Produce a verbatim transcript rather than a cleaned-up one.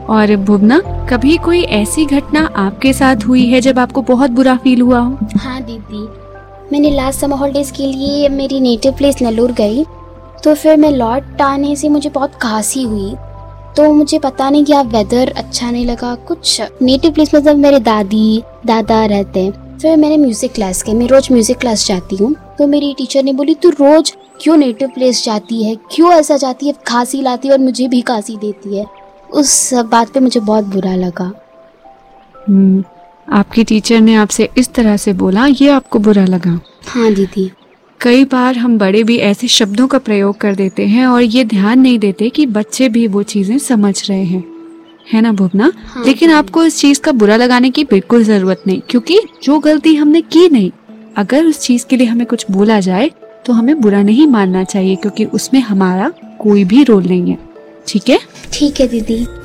और भुवना, कभी कोई ऐसी घटना आपके साथ हुई है जब आपको बहुत बुरा फील हुआ हो? हाँ दीदी, मैंने लास्ट समर हॉलीडेज के लिए मेरी नेटिव प्लेस नेल्लोर गई, तो फिर मैं लौट आने से मुझे बहुत खांसी हुई। तो मुझे पता नहीं क्या वेदर अच्छा नहीं लगा कुछ। नेटिव प्लेस मतलब मेरे दादी दादा रहते हैं। फिर मैंने म्यूजिक क्लास की, मैं रोज म्यूजिक क्लास जाती हूँ। तो मेरी टीचर ने बोली, तू रोज क्यों नेटिव प्लेस जाती है, क्यों ऐसा जाती है, खांसी लाती है और मुझे भी खांसी देती है। उस बात पे मुझे बहुत बुरा लगा। हम्म, आपकी टीचर ने आपसे इस तरह से बोला, ये आपको बुरा लगा? हाँ दीदी। कई बार हम बड़े भी ऐसे शब्दों का प्रयोग कर देते हैं और ये ध्यान नहीं देते कि बच्चे भी वो चीजें समझ रहे हैं, है ना भुवना? हाँ, लेकिन आपको इस चीज का बुरा लगाने की बिल्कुल जरूरत नहीं, क्योंकि जो गलती हमने की नहीं, अगर उस चीज के लिए हमें कुछ बोला जाए तो हमें बुरा नहीं मानना चाहिए, क्योंकि उसमें हमारा कोई भी रोल नहीं है। ठीक है? ठीक है दीदी।